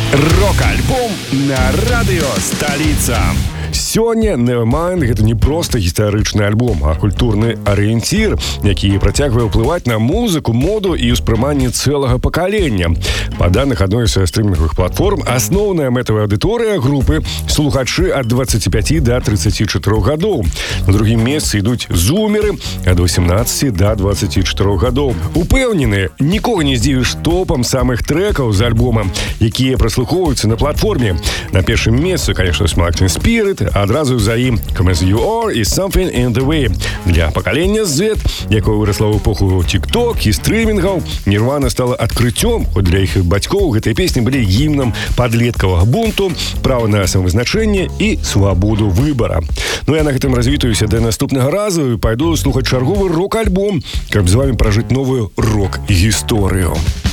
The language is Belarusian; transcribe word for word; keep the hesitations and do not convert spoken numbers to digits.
Рок-альбом на радыё «Столица». Сёння Nevermind — гэта не проста гістарычны альбом, а культурны арыенцір, які працягвае ўплываць на музыку, моду і ўспрыманне цэлага пакалення. Па даных адной са стрымінгавых платформ, асноўная мэтавая аўдыторыя групы — слухачы ад дваццаці пяці да трыццаці чатырох гадоў. На другім месцы ідуць зумеры ад васемнаццаці да дваццаці чатырох гадоў. Упэўнены, нікога не здзівіш топам самых трэкаў з альбома, якія праслухоўваюцца на платформе. На першым месцы, конечно, Smoking Spirit, адразу за ім Come As You Are і Something In The Way. Для пакалення Z, якое вырасла ў эпоху TikTok і стрымінгаў, Nirvana стала адкрыццём, хоць для іх бацькоў гэтыя песні былі гімнам падлеткавага бунту, права на самавызначэнне і свабоду выбара. Ну я на гэтым развітаюся да наступнага разу і пайду слухаць чарговы рок-альбом, каб з вамі пражыць новую рок-гісторыю.